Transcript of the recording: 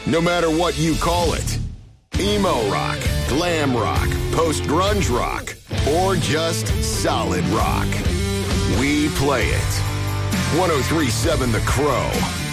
No matter what you call it. Emo rock, glam rock, post-grunge rock, or just solid rock. We play it. 103.7 The Crow.